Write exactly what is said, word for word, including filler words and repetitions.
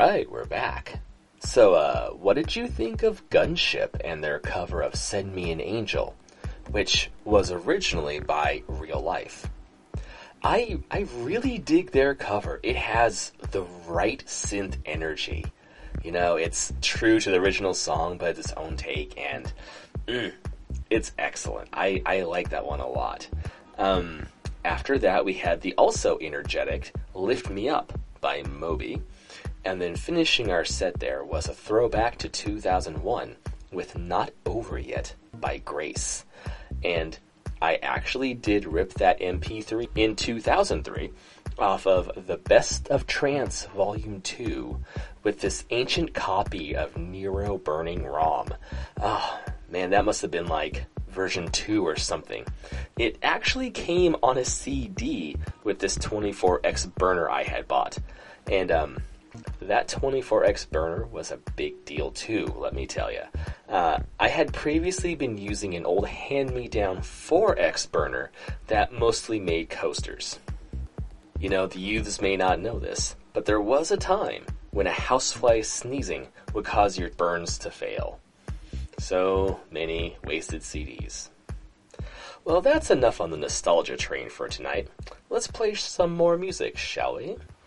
right, we're back. So, uh, what did you think of Gunship and their cover of Send Me an Angel, which was originally by Real Life? I I really dig their cover. It has the right synth energy. You know, it's true to the original song, but it's its own take, and mm, it's excellent. I, I like that one a lot. Um, after that, we had the also energetic Lift Me Up by Moby. And then finishing our set there was a throwback to two thousand one with Not Over Yet by Grace. And I actually did rip that M P three in two thousand three off of the Best of Trance Volume two with this ancient copy of Nero Burning ROM. Oh, man, that must have been like version two or something. It actually came on a C D with this twenty-four X burner I had bought. And, um... that twenty-four X burner was a big deal too, let me tell you. Uh, I had previously been using an old hand-me-down four X burner that mostly made coasters. You know, the youths may not know this, but there was a time when a housefly sneezing would cause your burns to fail. So many wasted C Ds. Well, that's enough on the nostalgia train for tonight. Let's play some more music, shall we?